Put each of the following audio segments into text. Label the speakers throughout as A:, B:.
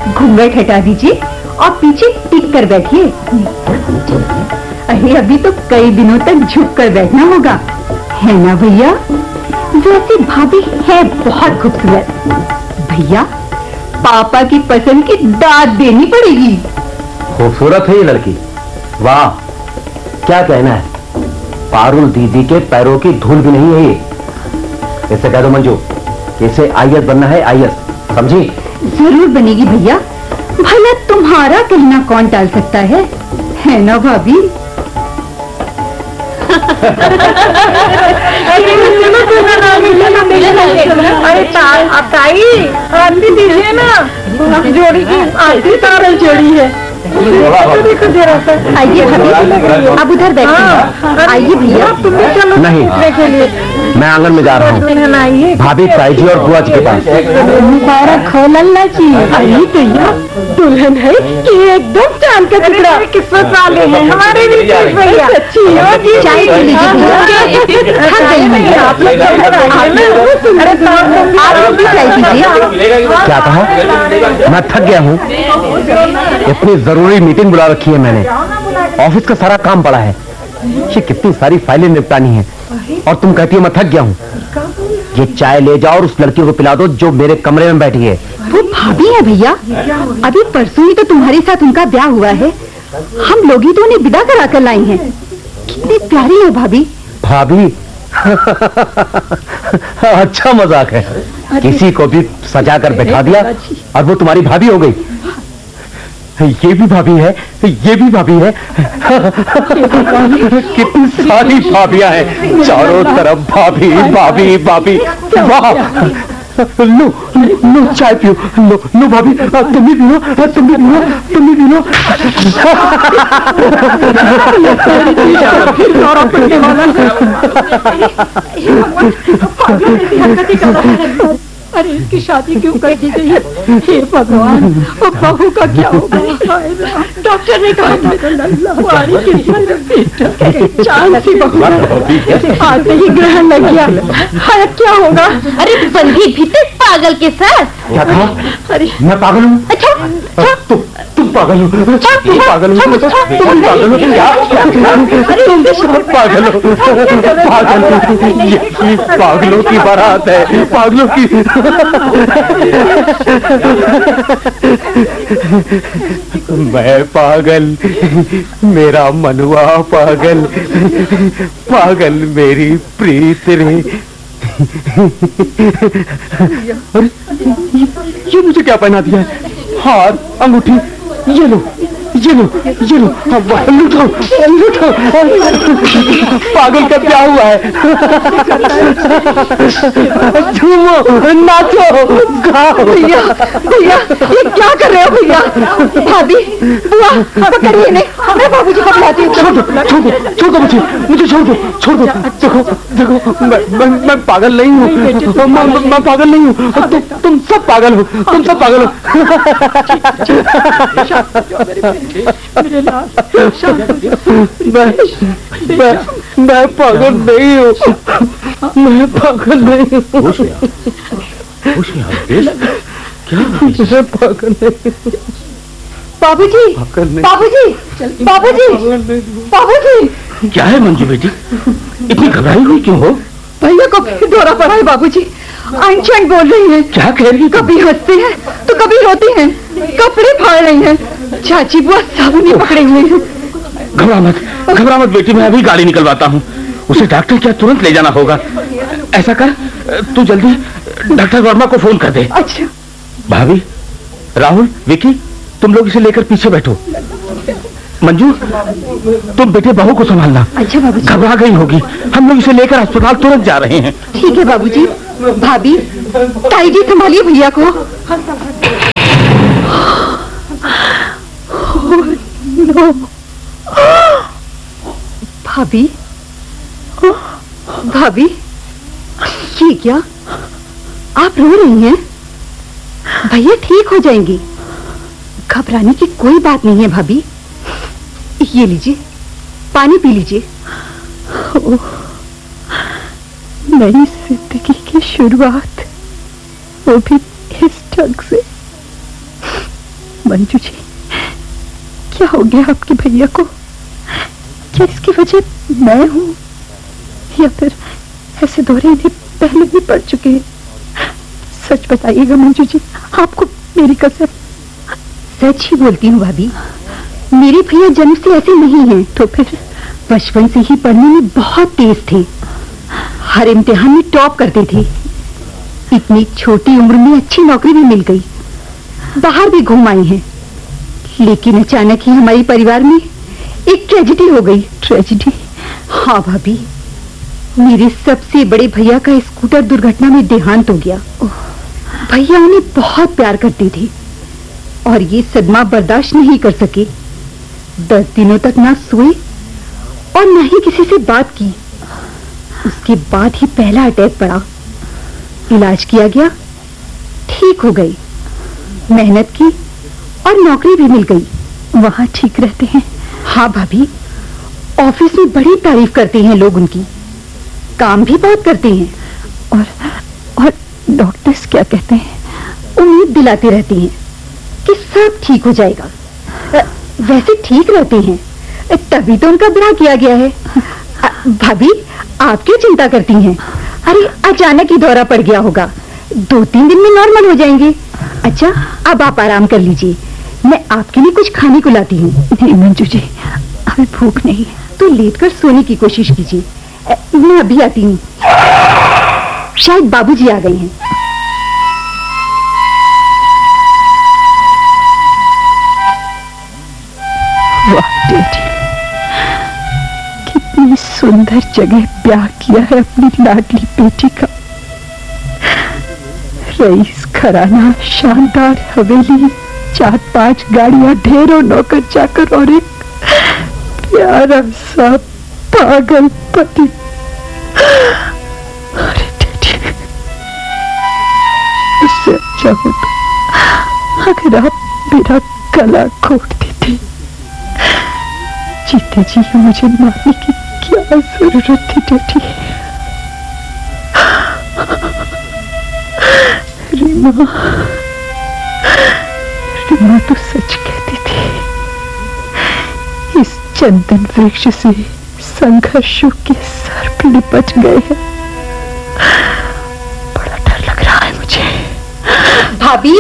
A: घूंघट हटा दीजिए और पीछे टिक कर बैठिए। अरे अभी तो कई दिनों तक झुक कर बैठना होगा, है ना भैया? वैसे भाभी है बहुत खूबसूरत। भैया पापा की पसंद की दाद देनी पड़ेगी।
B: खूबसूरत है ये लड़की, वाह क्या कहना है। पारुल दीदी के पैरों की धूल भी नहीं है ये। इसे कह दो मंजू, इसे आईएएस बनना है, आईएएस, समझी?
A: जरूर बनेगी भैया, भला तुम्हारा कहना कौन टाल सकता है ना भाभी?
C: अरे ताई आरती दीजिए ना, जोड़ी की आरती तारल जोड़ी है। देखो जरा सा।
A: आइए भाभी, अब उधर बैठिए। आइए भैया।
C: चलो
B: नहीं,
C: के लिए
B: मैं आंगन में जा रहा हूँ। भाभी ताई जी और बुआ जी के पास।
C: मुबारक हो लल्ला जी। अरे भैया दुल्हन है कि एकदम चांद का टुकड़ा। किस्मत वाले हैं हमारे भी भैया। सच्ची
A: चाय पी लीजिए भैया। थक गई मैं। आप लोग भी चाय पीजिए।
B: क्या कहा? मैं थक गया हूँ। इतनी जरूरी मीटिंग बुला रखी है मैंने, ऑफिस का सारा काम पड़ा है, ये कितनी सारी फाइलें निपटानी है, और तुम कहती हो मैं थक गया हूँ। ये चाय ले जाओ और उस लड़की को पिला दो जो मेरे कमरे में बैठी है।
A: वो भाभी है भैया, अभी परसों ही तो तुम्हारे साथ उनका ब्याह हुआ है। हम लोग ही तो उन्हें विदा करा कर लाई हैं। कितनी प्यारी है भाभी।
B: भाभी अच्छा मजाक है, किसी को भी सजा कर बैठा दिया और वो तुम्हारी भाभी हो गई। ये भी भाभी है, ये भी भाभी है। कितनी सारी भाभियां हैं, चारों तरफ भाभी भाभी भाभी। वाह, लो लो चाय पियो, लो लो भाभी, तुम भी पियो, तुम भी पियो, तुम भी पियो।
C: अरे इसकी शादी क्यों कर दी गई है? हे भगवान, वो बहू का क्या होगा? डॉक्टर ने कहा चांद सी बहू, आज से ही ग्रहण लग गया। हाय क्या होगा?
A: अरे बंधी भी पागल के साथ।
B: क्या कहा?
C: अरे
B: मैं पागल हूँ?
A: अच्छा
B: तुम पागल हो, तुम पागल हो, तुम पागल हो, क्या पागल हो, पागल, ये पागलों की बारात है, पागलों की। मैं पागल, मेरा मनवा पागल, पागल मेरी प्रीत रे। अरे ये मुझे क्या पहना दिया है? हार, अंगूठी, ये लो, ये लो, ये लो, लुटाओ, लुटाओ। पागल का क्या हुआ है? झूमो, नाचो, गाओ।
C: भैया भैया ये क्या कर रहे हो भैया? भाभी बुआ पकड़िए नहीं, मैं बाबूजी को बुलाती हूँ।
B: छोड़ दो, छोड़ दो, छोड़ दो मुझे छोड़ दो, छोड़ दो। देखो देखो, मैं पागल नहीं हूँ, मैं पागल नहीं हूँ। तुम सब पागल हो, तुम सब पागल हो। मैं पागल नहीं हूँ, मैं पागल नहीं हूँ। क्या? मैं पागल नहीं।
A: बाबूजी, बाबूजी, बाबूजी, बाबूजी।
B: क्या है मंजू बेटी, इतनी घबराई हुई क्यों हो?
A: भैया को फिर दौरा पड़ा है बाबूजी। आइंस्टाइन बोल रही हैं।
B: क्या कह रही?
A: कभी हंसते हैं तो कभी रोती हैं, कपड़े फाड़ रही हैं, चाची बुआ साबुनी पकड़े हुए हैं।
B: घबरा मत बेटी, मैं अभी गाड़ी निकलवाता हूँ। उसे डॉक्टर क्या तुरंत ले जाना होगा। ऐसा कर, तू जल्दी डॉक्टर वर्मा को फोन कर दे।
A: अच्छा।
B: भाभी, राहुल, विकी, तुम लोग इसे लेकर पीछे बैठो। मंजू, तुम बेटे बहू को संभालना।
A: अच्छा बाबूजी।
B: घबरा गई होगी, हम लोग इसे लेकर अस्पताल तुरंत जा रहे हैं।
A: ठीक है बाबूजी। भाभी, ताई जी संभालिए भैया को। भाभी, भाभी, ये क्या? आप रो रही हैं? भैया ठीक हो जाएंगी, घबराने की कोई बात नहीं है भाभी। ये लीजिए, पानी पी लीजिए।
C: नई जिंदगी की शुरुआत, वो भी इस ढंग से।
A: मंजू जी, क्या हो गया आपके भैया को? क्या इसकी वजह मैं हूँ या फिर ऐसे दौरे इन्हें पहले भी पड़ चुके हैं? सच बताइएगा मंजू जी, आपको मेरी कसम। सच ही बोलती हूँ भाभी, मेरे भैया जन्म से ऐसे नहीं हैं। तो फिर बचपन से ही पढ़ने में बहुत तेज थे, हर इम्तिहान में टॉप करते थे। इतनी छोटी उम्र में अच्छी नौकरी भी मिल गई, बाहर भी घूम आई हैं। लेकिन अचानक ही हमारे परिवार में एक ट्रेजेडी हो गई। ट्रेजेडी? हाँ भाभी, मेरे सबसे बड़े भैया का स्कूटर दुर्घटना में देहांत हो गया। भैया उन्हें बहुत प्यार करते थे और ये सदमा बर्दाश्त नहीं कर सके। 10 दिनों तक ना सोए और ना ही किसी से बात की। उसके बाद ही पहला अटैक पड़ा, इलाज किया गया, ठीक हो गई। मेहनत की और नौकरी भी मिल गई। वहां ठीक रहते हैं? हाँ भाभी, ऑफिस में बड़ी तारीफ करते हैं लोग उनकी, काम भी बहुत करते हैं। और डॉक्टर्स क्या कहते हैं? उम्मीद दिलाते रहते हैं कि सब ठीक हो जाएगा। वैसे ठीक रहते हैं, तभी तो उनका ब्याह किया गया है। भाभी, आप क्यों चिंता करती हैं? अरे अचानक ही दौरा पड़ गया होगा, 2-3 दिन में नॉर्मल हो जाएंगे। अच्छा, अब आप आराम कर लीजिए, मैं आपके लिए कुछ खाने को लाती हूँ। नहीं मंजू जी, अभी भूख नहीं है। तो लेटकर सोने की कोशिश कीजिए, मैं अभी आती हूँ। शायद बाबूजी आ गए हैं। वाह बेटी, कितनी सुंदर जगह ब्याह किया है अपनी लाडली बेटी का। रईस घराना, शानदार हवेली, 4-5 गाड़ियां, ढेरों नौकर चाकर और एक प्यारा सा पागल पति। अरे बेटी, उससे अच्छा हो तो अगर आप मेरा गला घोट देते। जीते जी मुझे मारने की क्या जरूरत थी बेटी? रीमा तो सच कहती थी, इस चंदन वृक्ष से संघर्षों के सर पे लिपट गए हैं। बड़ा डर लग रहा है मुझे। भाभी,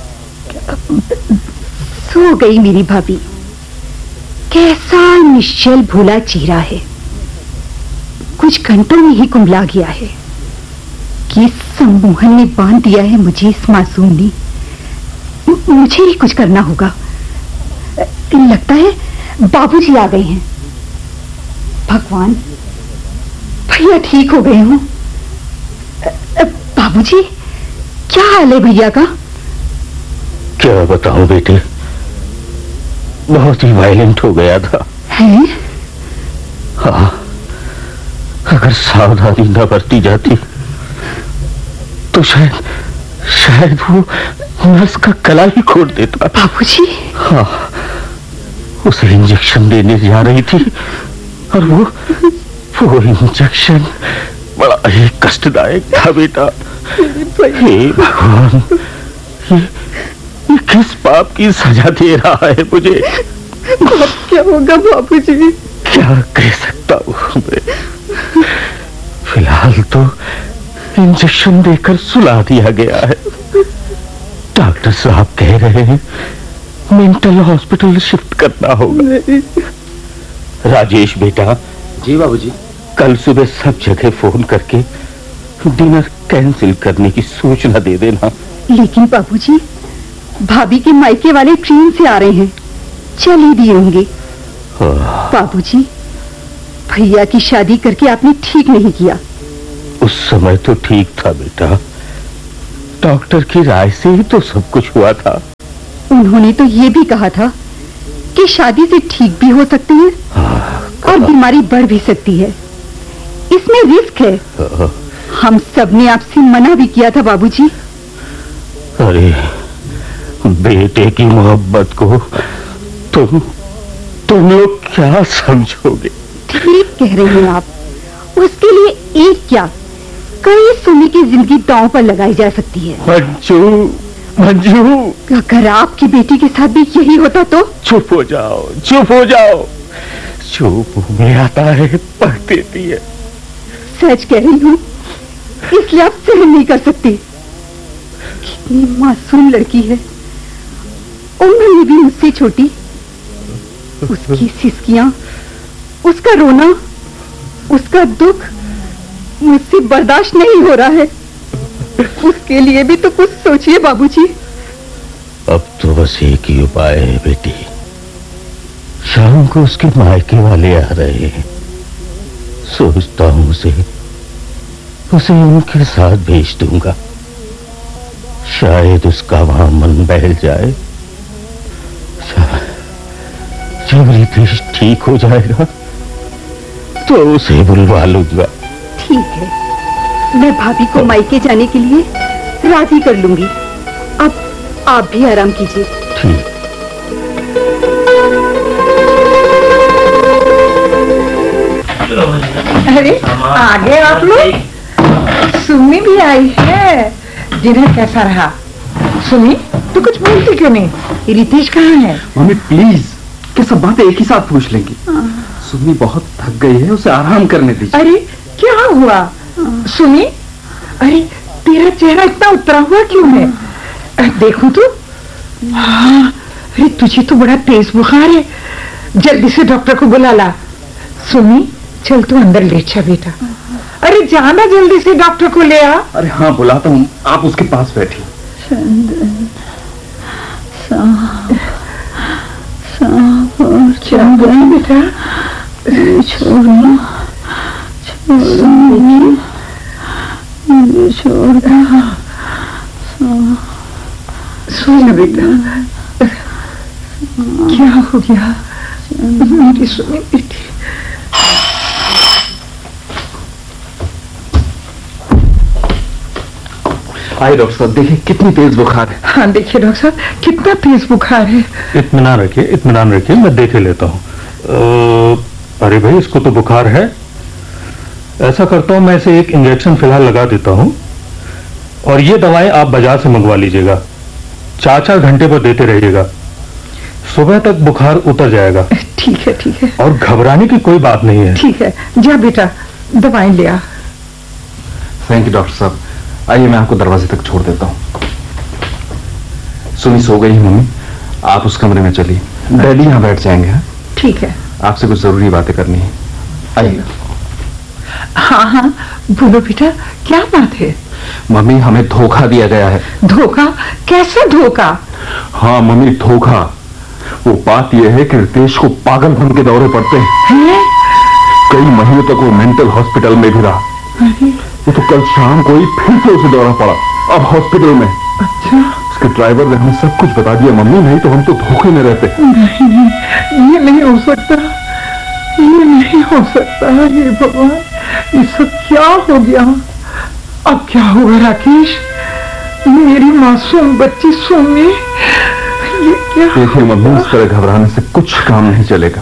A: सो गई मेरी भाभी। कैसा निश्चल भूला चेहरा है, कुछ घंटों में ही कुंभला गया है। कि सम्मोहन ने बांध दिया है मुझे इस मासूम ने। मुझे ही कुछ करना होगा। लगता है बाबूजी आ गए हैं। भगवान, भैया ठीक हो गए हों। बाबूजी, क्या हाल है भैया का?
D: क्या बताऊं बेटे, बहुत ही वायलेंट हो गया था।
A: हैं?
D: हाँ, अगर सावधानी न बरती जाती तो शायद वो नर्स का गला ही खोल देता।
A: बाबूजी?
D: हाँ, उसे इंजेक्शन देने जा रही थी और वो इंजेक्शन बड़ा ही कष्टदायक था बेटा। हे भगवान, ये किस पाप की सजा दे रहा है मुझे?
A: अब क्या होगा बाबूजी?
D: क्या कह सकता हूँ मैं? फिलहाल तो इंजेक्शन देकर सुला दिया गया है। डॉक्टर साहब कह रहे हैं मेंटल हॉस्पिटल शिफ्ट करना होगा। राजेश बेटा।
B: जी बाबूजी।
D: कल सुबह सब जगह फोन करके डिनर कैंसिल करने की सूचना दे देना।
A: लेकिन बाबूजी, भाभी के मायके वाले ट्रेन से आ रहे हैं, चल ही दिए होंगे। बाबूजी, भैया की शादी करके आपने ठीक नहीं किया।
D: उस समय तो ठीक था बेटा, डॉक्टर की राय से ही तो सब कुछ हुआ था।
A: उन्होंने तो ये भी कहा था कि शादी से ठीक भी हो सकती है और बीमारी बढ़ भी सकती है, इसमें रिस्क है। हम सब ने आपसे मना भी किया था बाबूजी।
D: अरे बेटे की मोहब्बत को तुम लोग क्या समझोगे?
A: ठीक कह रहे हैं आप। उसके लिए एक क्या, कई सुनी की जिंदगी दांव पर लगाई जा सकती है।
D: मंजू, मंजू,
A: अगर आपकी बेटी के साथ भी यही होता तो?
D: चुप हो जाओ, चुप हो जाओ। जो मुंह में आता है पढ़ देती है।
A: सच कह रही हूँ, इसलिए आप सहन नहीं कर सकती। कितनी मासूम लड़की है, उम्र में भी मुझसे छोटी। उसकी सिसकियां, उसका रोना, उसका दुख मुझसे बर्दाश्त नहीं हो रहा है। उसके लिए भी तो कुछ सोचिए बाबूजी।
D: अब तो बस एक ही उपाय है बेटी। शाम को उसके मायके वाले आ रहे हैं। सोचता हूं उसे उनके साथ भेज दूंगा। शायद उसका वहां मन बहल जाए। जब रितेश ठीक हो जाएगा तो उसे बुलवा लूंगा।
A: ठीक है, मैं भाभी को मायके जाने के लिए राजी कर लूंगी। अब आप भी आराम कीजिए।
D: ठीक।
C: अरे आगे आप लोग। सुमी भी आई है। डिनर कैसा रहा? सुमी, तू कुछ बोलती क्यों नहीं? रितेश कहाँ है?
B: मम्मी प्लीज, क्या सब बातें एक ही साथ पूछ लेंगी? सुमी बहुत थक गई है, उसे आराम करने दीजिए।
C: अरे क्या हुआ सुमी? अरे तेरा चेहरा इतना उतरा हुआ क्यों है? देखो तो। अरे तुझे तो बड़ा तेज बुखार है। जल्दी से डॉक्टर को बुला ला। सुमी चल तू अंदर लेट जा बेटा। अरे जाना जल्दी से डॉक्टर को ले आ।
B: अरे हाँ बुलाता हूँ, आप उसके पास बैठिए।
C: चंदन बेटा छोड़ो सोना बेटा। क्या हो गया मेरी सुनी बेटी?
B: आइए डॉक्टर साहब, देखिए कितनी तेज बुखार है।
C: हाँ देखिए डॉक्टर साहब, कितना तेज बुखार है।
D: इत्मीनान रखिए, इत्मीनान रखिए, मैं देख लेता हूँ। अरे भाई, इसको तो बुखार है। ऐसा करता हूँ, मैं इसे एक इंजेक्शन फिलहाल लगा देता हूँ और ये दवाएं आप बाजार से मंगवा लीजिएगा। 4-4 घंटे पर देते रहिएगा। सुबह तक बुखार उतर जाएगा।
C: ठीक है ठीक है।
D: और घबराने की कोई बात नहीं है।
C: ठीक है, जा बेटा दवाएं ले आ।
B: थैंक यू डॉक्टर साहब। आइए मैं आपको दरवाजे तक छोड़ देता हूँ। सुनी सो गई है मम्मी, आप उस कमरे में चलिए, डैडी यहाँ बैठ जाएंगे। हाँ
C: ठीक है।
B: आपसे कुछ जरूरी बातें करनी है, आइए।
C: हाँ हाँ बोलो बेटा, क्या बात है?
B: मम्मी हमें धोखा दिया गया है।
C: धोखा? कैसा धोखा?
B: हाँ मम्मी धोखा। वो बात यह है कि रितेश को पागलपन के दौरे पड़ते हैं। कई महीनों तक वो मेंटल हॉस्पिटल में भी रहा। वो तो कल शाम को ही फिर से उसे दौरा पड़ा, अब हॉस्पिटल में।
C: अच्छा।
B: उसके ड्राइवर ने हमें सब कुछ बता दिया मम्मी, नहीं तो हम तो धोखे में रहते।
C: नहीं, ये नहीं हो सकता, ये नहीं हो सकता। हे भगवान, ये सब क्या हो गया? अब क्या होगा राकेश? मेरी मासूम बच्ची सुमी, ये क्या?
B: देखिए मम्मी, इस तरह घबराने से कुछ काम नहीं चलेगा।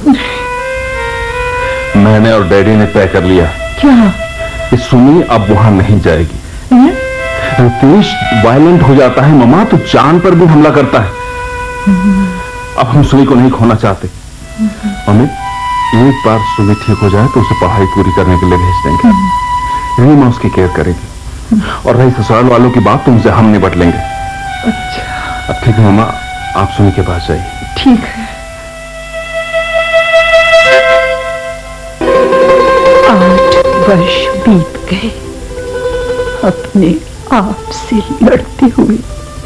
B: मैंने और डैडी ने तय कर लिया।
C: क्या?
B: कि सुमी अब वहां नहीं जाएगी। रितेश वायलेंट हो जाता है मम्मा, तो जान पर भी हमला करता है। अब हम सुमी को नहीं खोना चाहते। मम्मी एक बार सुमी ठीक हो जाए तो उसे पढ़ाई पूरी करने के लिए भेज देंगे। यही मां उसकी केयर करेगी। और रही ससुराल वालों की बात, तुमसे हम निपट लेंगे।
C: अच्छा।
B: अब ठीक है मम्मा, आप सुमी के पास जाइए।
C: ठीक है। 8 वर्ष बीत गए अपने आप से लड़ते हुए।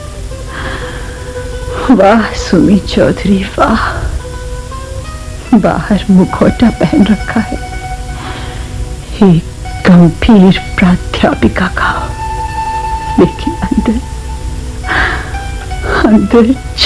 C: वाह सुमी चौधरी वाह, बाहर मुखौटा पहन रखा है एक गंभीर प्राध्यापिका का, लेकिन अंदर